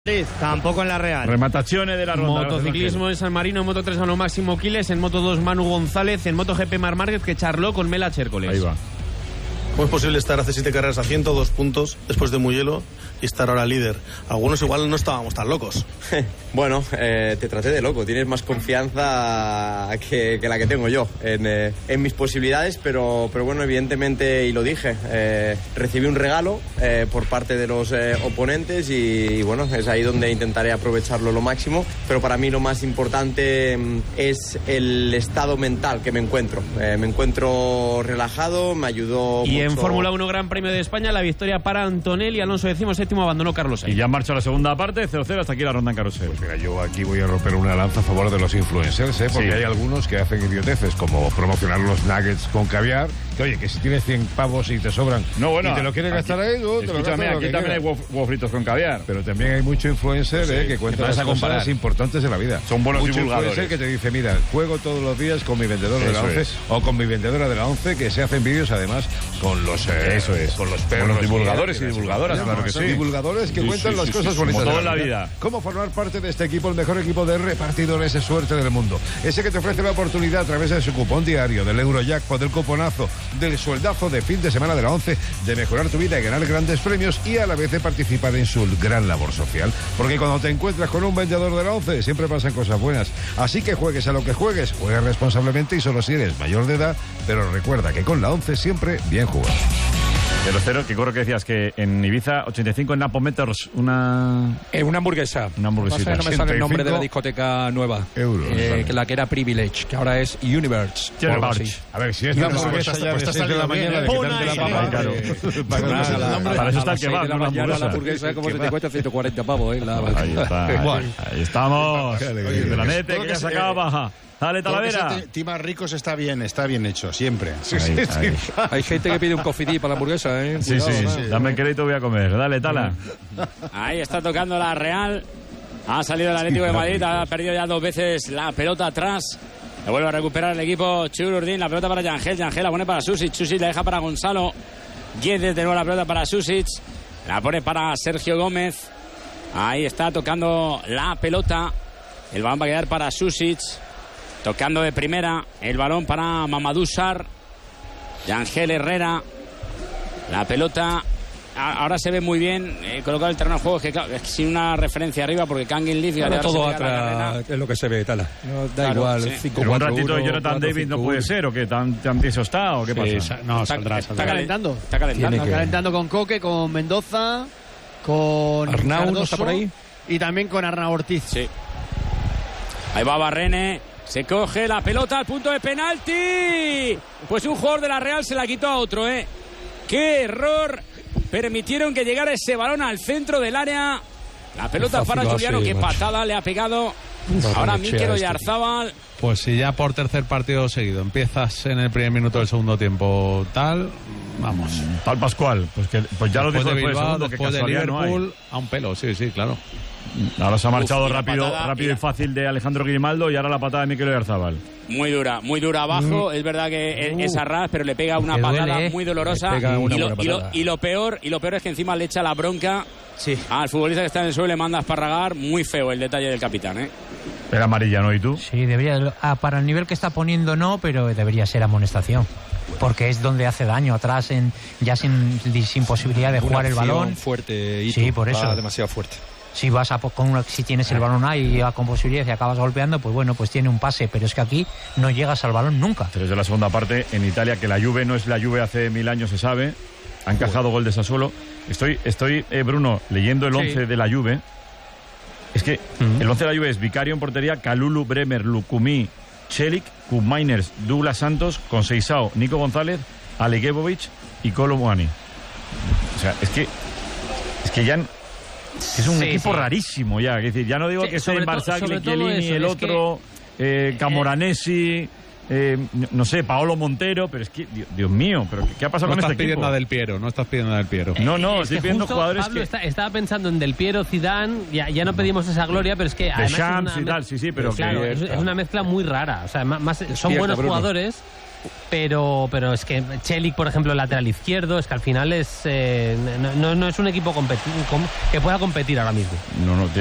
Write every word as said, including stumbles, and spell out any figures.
Tampoco en la Real. Remataciones de la ronda. Motociclismo en San Marino, en Moto tres ganó Máximo Quiles, en Moto dos Manu González, en MotoGP Marc Márquez, que charló con Mela Chércoles. Ahí va. ¿Cómo es posible estar hace siete carreras a ciento dos puntos después de Mugello y estar ahora líder? Algunos igual no estábamos tan locos. Bueno, eh, te traté de loco. Tienes más confianza que, que la que tengo yo en, eh, en mis posibilidades, pero, pero bueno, evidentemente, y lo dije, eh, recibí un regalo eh, por parte de los eh, oponentes y, y bueno, es ahí donde intentaré aprovecharlo lo máximo, pero para mí lo más importante mm, es el estado mental que me encuentro. Eh, me encuentro relajado, me ayudó Y mucho. en Fórmula uno Gran Premio de España, la victoria para Antonelli, Alonso decimoséptimo, abandonó Carlos Sainz. Y ya marcha la segunda parte, cero cero, hasta aquí la ronda en carrusel. Pues mira, yo aquí voy a romper una lanza a favor de los influencers, ¿eh? Porque Sí. hay algunos que hacen idioteces, como promocionar los nuggets con caviar, que oye, que si tienes cien pavos y te sobran No, bueno, y te lo quieres aquí- gastar ahí, tú te lo escúchame, gastas lo aquí que también hay quieras. huevos huevos fritos con caviar. Pero también hay mucho influencer Sí, eh, que cuenta que las vas a cosas comparar. importantes de la vida. Son buenos mucho divulgadores. influencer que te dice, mira, juego todos los días con mi vendedor de la Eso once es. o con mi vendedora de la once, que se hacen vídeos además con los eh, Eso es. con los perros. Buenos divulgadores que- y que- divulgadoras, No, claro que son sí. divulgadores que Sí, cuentan sí, las sí, cosas sí, bonitas como de todo en la vida. Cómo formar parte de este equipo, el mejor equipo de repartidores de suerte del mundo. Ese que te ofrece la oportunidad a través de su cupón diario, del Eurojackpot, del cuponazo, del sueldazo de fin de semana de la once, de mejorar tu vida y ganar grandes premios y a la vez de participar en su gran labor social. Porque cuando te encuentras con un vendedor de la once, siempre pasan cosas buenas. Así que juegues a lo que juegues, juegues responsablemente y solo si eres mayor de edad, pero recuerda que con la once siempre bien jugado. cero cero, que corro que decías que en Ibiza, ochenta y cinco en Napometers, una... Eh, una hamburguesa. Una hamburguesita. Pasa que no me sale el nombre de la ochenta y cinco discoteca nueva. euros, Eh, vale. que la que era Privilege, que ahora es Universe. Tiene o algo Barch. así. A ver, si es No, una pues hamburguesa está- ya pues de está seis de la saliendo bien, mañana, de ¿eh? quitarte la Pon papa, ahí, claro. eh, para Nada, que no se- la- Para eso a está el las seis kebab, de la no la mañana hamburguesa. la hamburguesa, como El se te kebab. cuesta ciento cuarenta pavos, ¿eh? La- Ahí está, ahí, Bueno. ahí estamos. Qué alegría. De la nete, Todo que que ya se se- acaba baja. Dale, Todo que Talavera. sea Tima Ricos está bien, está bien hecho, siempre. Sí, Ahí, sí, sí. ahí. Hay gente que pide un coffee tea para la hamburguesa, ¿eh? Sí, sí, Cuidado, ¿no? dame el crédito, voy a comer. Dale, Tala. Ahí está tocando la Real. Ha salido el Atlético de Madrid, ha perdido ya dos veces la pelota atrás. La vuelve a recuperar el equipo Chururdín. La pelota para Yangel. Yangel la pone para Susic. Susic la deja para Gonzalo. Guedes de nuevo la pelota para Susic. La pone para Sergio Gómez. Ahí está tocando la pelota. El balón va a quedar para Susic. Tocando de primera. El balón para Mamadou Sarr. Yangel Herrera. La pelota. Ahora se ve muy bien eh, colocado el terreno de juego, es que claro, es sin una referencia arriba porque Kangin Leaf Ahora todo atrás es lo que se ve, Tala. No, da Claro, igual, sí. cinco Pero un cuatro ratito uno, Jonathan cuatro David no cinco puede uno. ser, o qué, tan, tan tieso está, o qué pasa. Sí, sa- no, saldrá, Está saldrá. calentando. Está calentando. Tiene Está que- calentando con Coque, con Mendoza, con Arnau, ¿no Cardoso está por ahí? y también con Arnau Ortiz. Sí. Ahí va Barrene. Se coge la pelota al punto de penalti. Pues un jugador de la Real se la quitó a otro, ¿eh? ¡Qué error! Permitieron que llegara ese balón al centro del área. La pelota Fácil para lo Juliano. hace, ¡Qué macho. patada le ha pegado! Barrene Ahora Chea Mikel este. Oyarzábal. Pues si ya por tercer partido seguido empiezas en el primer minuto del segundo tiempo tal, vamos. Tal Pascual, pues, que, pues ya lo Después dijo de después del Bilbao, segundo, que después de casualidad no hay. Liverpool, a un pelo, sí, sí, claro. Ahora se ha marchado Uf, y la rápido, patada, rápido y y la- fácil de Alejandro Grimaldo y ahora la patada de Mikel Oyarzabal. Muy dura, muy dura abajo. Es verdad que es, es a ras, pero le pega una que patada duele, ¿eh? muy dolorosa. Le pega una y, lo, buena y lo- patada. y lo peor, y lo peor es que encima le echa la bronca al futbolista que está en el suelo, le manda a esparragar. Muy feo el detalle del capitán, ¿eh? Era amarilla, ¿no? ¿Y tú? Sí, debería, ah, para el nivel que está poniendo no, pero debería ser amonestación. Porque es donde hace daño, atrás, en, ya sin, sin posibilidad de Una jugar el acción balón. fuerte y Sí, por eso. va demasiado fuerte. Si vas a po- con una, si tienes el balón ahí y va con posibilidad y acabas golpeando, pues bueno, pues tiene un pase, pero es que aquí no llegas al balón nunca. Tres de la segunda parte en Italia, que la Juve no es la Juve hace mil años, se sabe. Ha encajado gol de Sassuolo. Estoy, estoy eh, Bruno, leyendo el once de la Juve. Es que el once de la Juve es Vicario en portería, Kalulu, Bremer, Lukumi, Celik, Koopmeiners, Douglas Santos, Conceição, Nico González, Aleguebovic y Kolo Muani. O sea, es que es que ya es un Sí, equipo sí. rarísimo ya. Es decir, ya no digo Sí, que esté sobre to- Barzagli, sobre todo Chiellini, eso, el es otro, eh, Camoranesi, eh, no sé, Paolo Montero, pero es que, Dios, Dios mío, pero ¿qué, qué ha pasado No con estás este pidiendo equipo? a Del Piero, no estás pidiendo a Del Piero. No, no, Es estoy que pidiendo justo, jugadores Pablo, que... está- estaba pensando en Del Piero, Zidane, ya, ya no pedimos esa gloria, pero es que además es Champs una y me- tal, sí, sí, pero claro, que- es, es una mezcla muy rara, o sea, ma- más, son Despierta, buenos Bruno. jugadores, pero pero es que Chelik, por ejemplo, lateral izquierdo, es que al final es eh, no, no, no es un equipo competi- com- que pueda competir ahora mismo. No, no,